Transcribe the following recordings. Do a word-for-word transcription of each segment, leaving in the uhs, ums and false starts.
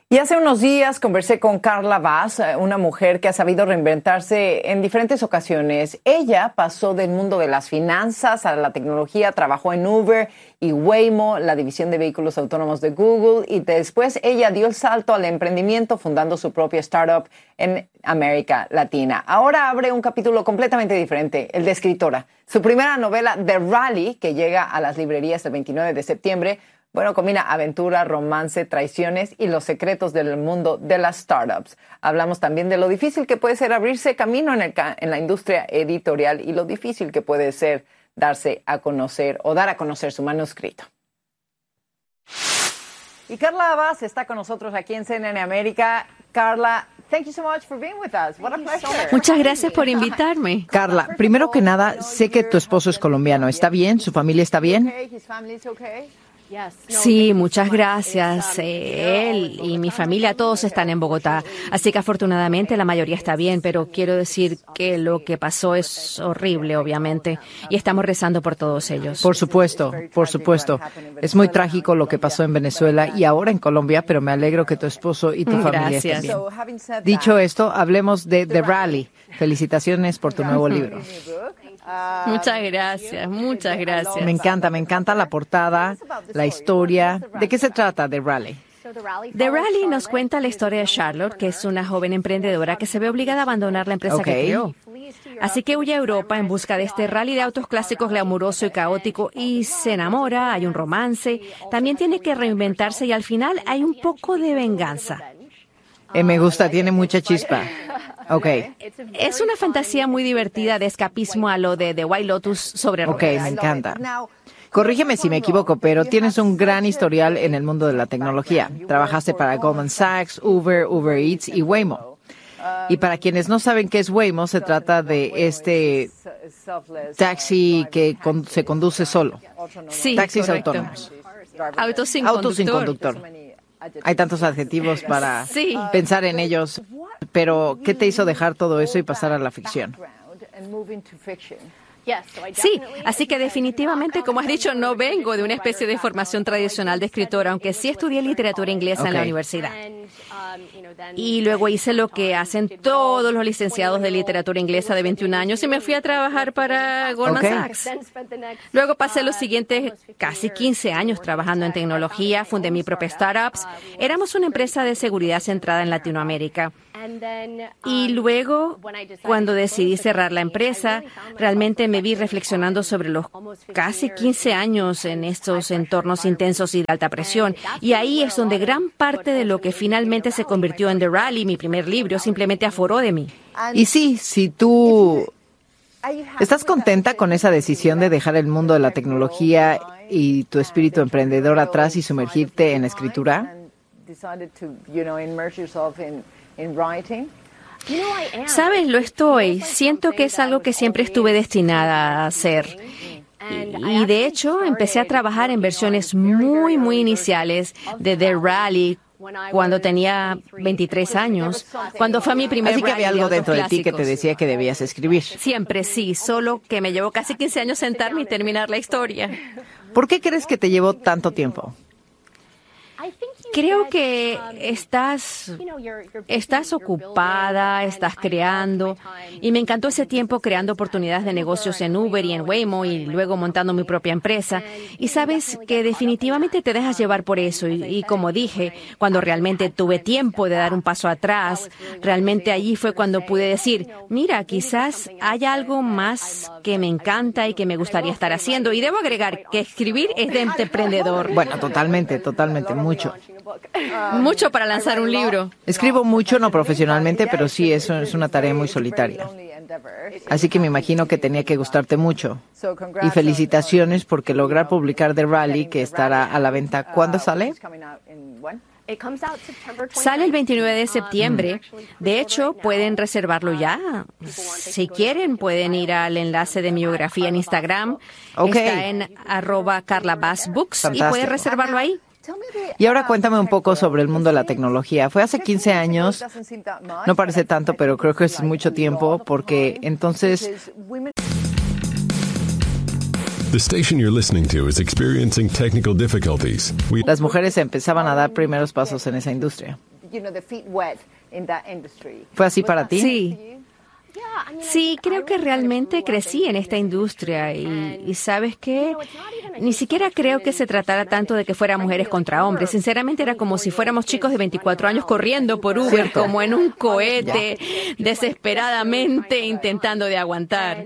Y hace unos días conversé con Carla Bass, una mujer que ha sabido reinventarse en diferentes ocasiones. Ella pasó del mundo de las finanzas a la tecnología, trabajó en Uber y Waymo, la división de vehículos autónomos de Google, y después ella dio el salto al emprendimiento fundando su propia startup en América Latina. Ahora abre un capítulo completamente diferente, el de escritora. Su primera novela, The Rally, que llega a las librerías el veintinueve de septiembre, bueno, combina aventura, romance, traiciones y los secretos del mundo de las startups. Hablamos también de lo difícil que puede ser abrirse camino en, el, en la industria editorial y lo difícil que puede ser darse a conocer o dar a conocer su manuscrito. Y Carla Bass está con nosotros aquí en C N N América. Carla, thank you so much for being with us. What a pleasure. Muchas gracias por invitarme. Carla, primero que nada, sé que tu esposo es colombiano. ¿Está bien? ¿Su familia está bien? Sí, muchas gracias. Él y mi familia, todos están en Bogotá. Así que afortunadamente la mayoría está bien, pero quiero decir que lo que pasó es horrible, obviamente, y estamos rezando por todos ellos. Por supuesto, por supuesto. Es muy trágico lo que pasó en Venezuela y ahora en Colombia, pero me alegro que tu esposo y tu familia estén bien. Dicho esto, hablemos de The Rally. Felicitaciones por tu nuevo libro. Muchas gracias, muchas gracias. Me encanta, me encanta la portada, la historia. ¿De qué se trata The Rally? The Rally nos cuenta la historia de Charlotte, que es una joven emprendedora que se ve obligada a abandonar la empresa Okay. que creó. Así que huye a Europa en busca de este rally de autos clásicos glamuroso y caótico y se enamora, hay un romance, también tiene que reinventarse y al final hay un poco de venganza. Eh, me gusta, tiene mucha chispa. Okay. Es una fantasía muy divertida de escapismo a lo de The White Lotus sobre Ok, ruedas. me encanta. Corrígeme si me equivoco, pero tienes un gran historial en el mundo de la tecnología. Trabajaste para Goldman Sachs, Uber, Uber Eats y Waymo. Y para quienes no saben qué es Waymo, se trata de este taxi que con- se conduce solo. Sí, Taxis correcto. autónomos. Autos sin Autos sin conductor. conductor. Hay tantos adjetivos para Sí. pensar en ellos. Pero, ¿qué te hizo dejar todo eso y pasar a la ficción? Sí, así que definitivamente, como has dicho, no vengo de una especie de formación tradicional de escritora, aunque sí estudié literatura inglesa en la Ok. universidad. Y luego hice lo que hacen todos los licenciados de literatura inglesa de veintiún años y me fui a trabajar para Goldman Ok. Sachs. Luego pasé los siguientes casi quince años trabajando en tecnología, fundé mi propia startups. Éramos una empresa de seguridad centrada en Latinoamérica. Y luego, cuando decidí cerrar la empresa, realmente me vi reflexionando sobre los casi quince años en estos entornos intensos y de alta presión. Y ahí es donde gran parte de lo que finalmente se convirtió en The Rally, mi primer libro, simplemente aforó de mí. Y sí, si tú estás contenta con esa decisión de dejar el mundo de la tecnología y tu espíritu emprendedor atrás y sumergirte en la escritura. Sabes, lo estoy. Siento que es algo que siempre estuve destinada a hacer. Y, y de hecho, empecé a trabajar en versiones muy, muy iniciales de The Rally cuando tenía veintitrés años, cuando fue mi primer Así que rally había de algo autos dentro de ti que te clásicos. decía que debías escribir. Siempre sí, solo que me llevó casi quince años sentarme y terminar la historia. ¿Por qué crees que te llevó tanto tiempo? Creo que estás, estás ocupada, estás creando, y me encantó ese tiempo creando oportunidades de negocios en Uber y en Waymo y luego montando mi propia empresa. Y sabes que definitivamente te dejas llevar por eso. Y, y como dije, cuando realmente tuve tiempo de dar un paso atrás, realmente allí fue cuando pude decir, mira, quizás haya algo más que me encanta y que me gustaría estar haciendo. Y debo agregar que escribir es de emprendedor. Bueno, totalmente, totalmente, mucho. Mucho para lanzar un libro. Escribo mucho, no profesionalmente, pero sí, eso es una tarea muy solitaria. Así que me imagino que tenía que gustarte mucho. Y felicitaciones porque lograr publicar The Rally, que estará a la venta. ¿Cuándo sale? Sale el veintinueve de septiembre. De hecho, pueden reservarlo ya. Si quieren, pueden ir al enlace de mi biografía en Instagram. Ok. Está en arroba carlabassbooks y Fantástico. pueden reservarlo ahí. Y ahora cuéntame un poco sobre el mundo de la tecnología. Fue hace quince años, no parece tanto, pero creo que es mucho tiempo, porque entonces... The station you're listening to is experiencing technical difficulties. We Las mujeres empezaban a dar primeros pasos en esa industria. ¿Fue así para ti? Sí. Sí, creo que realmente crecí en esta industria y, y ¿sabes qué? Ni siquiera creo que se tratara tanto de que fueran mujeres contra hombres. Sinceramente era como si fuéramos chicos de veinticuatro años corriendo por Uber, Cierto. como en un cohete, desesperadamente intentando de aguantar.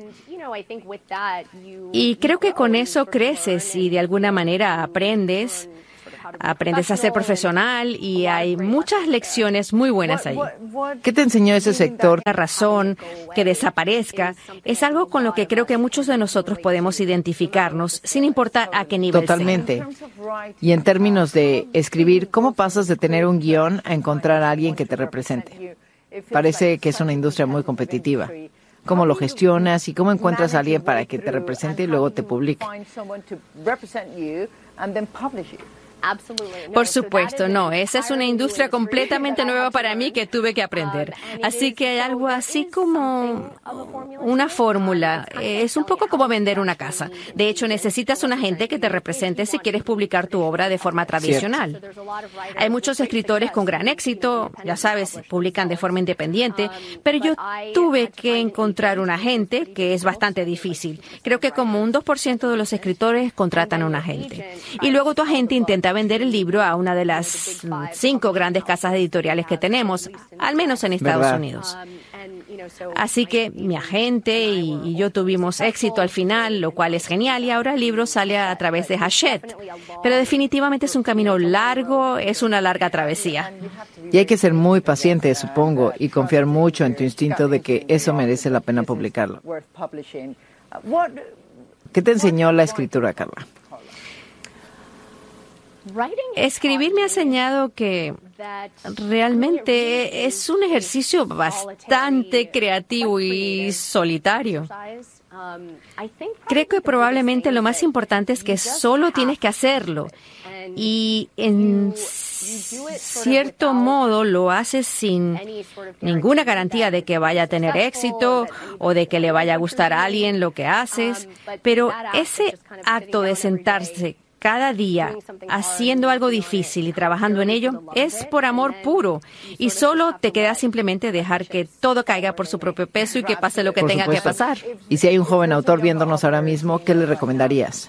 Y creo que con eso creces y de alguna manera aprendes. Aprendes a ser profesional y hay muchas lecciones muy buenas ahí. ¿Qué te enseñó ese sector? La razón que desaparezca es algo con lo que creo que muchos de nosotros podemos identificarnos, sin importar a qué nivel Totalmente. Y en términos de escribir, ¿cómo pasas de tener un guión a encontrar a alguien que te represente? Parece que es una industria muy competitiva. ¿Cómo lo gestionas y cómo encuentras a alguien para que te represente y luego te publique? Por supuesto, no. Esa es una industria completamente nueva para mí que tuve que aprender. Así que hay algo así como una fórmula. Es un poco como vender una casa. De hecho, necesitas un agente que te represente si quieres publicar tu obra de forma tradicional. Hay muchos escritores con gran éxito, ya sabes, publican de forma independiente, pero yo tuve que encontrar un agente que es bastante difícil. Creo que como un dos por ciento de los escritores contratan a un agente. Y luego tu agente intenta vender el libro a una de las cinco grandes casas editoriales que tenemos, al menos en Estados ¿Verdad? Unidos. Así que mi agente y, y yo tuvimos éxito al final, lo cual es genial, y ahora el libro sale a, a través de Hachette. Pero definitivamente es un camino largo, es una larga travesía. Y hay que ser muy paciente, supongo, y confiar mucho en tu instinto de que eso merece la pena publicarlo. ¿Qué te enseñó la escritura, Carla? Escribir me ha enseñado que realmente es un ejercicio bastante creativo y solitario. Creo que probablemente lo más importante es que solo tienes que hacerlo y en cierto modo lo haces sin ninguna garantía de que vaya a tener éxito o de que le vaya a gustar a alguien lo que haces, pero ese acto de sentarse cada día haciendo algo difícil y trabajando en ello es por amor puro y solo te queda simplemente dejar que todo caiga por su propio peso y que pase lo que Por tenga supuesto. que pasar. Y si hay un joven autor viéndonos ahora mismo, ¿qué le recomendarías?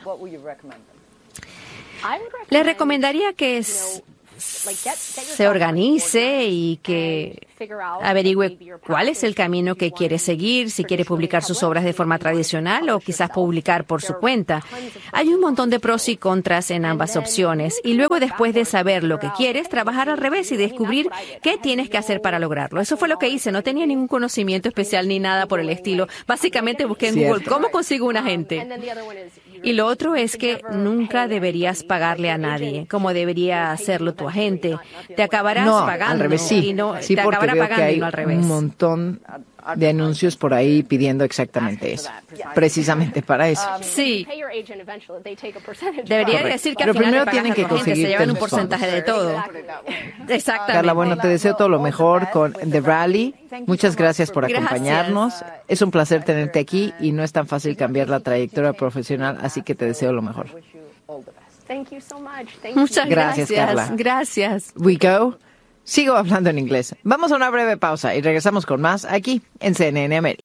Le recomendaría que s- se organice y que averigüe cuál es el camino que quiere seguir, si quiere publicar sus obras de forma tradicional o quizás publicar por su cuenta. Hay un montón de pros y contras en ambas opciones y luego después de saber lo que quieres, trabajar al revés y descubrir qué tienes que hacer para lograrlo. Eso fue lo que hice, no tenía ningún conocimiento especial ni nada por el estilo. Básicamente busqué en Cierto. Google cómo consigo un agente. Y lo otro es que nunca deberías pagarle a nadie, como debería hacerlo tu agente. Te acabarás No, pagando. al revés, sí. Y no, Sí, te porque acabará veo que pagando y hay no al revés. un montón de anuncios por ahí pidiendo exactamente eso. Precisamente para eso. Sí. Debería Correcto. decir que Pero al final primero le pagas tienen a que tu agente, se conseguirte llevan un los porcentaje de todo. Exactamente. Carla, bueno, te deseo todo lo mejor con The Rally. Muchas gracias por Gracias. acompañarnos. Es un placer tenerte aquí y no es tan fácil cambiar la trayectoria profesional, así que te deseo lo mejor. Muchas Gracias, gracias. Carla. Gracias. We go. Sigo hablando en inglés. Vamos a una breve pausa y regresamos con más aquí en C N N América.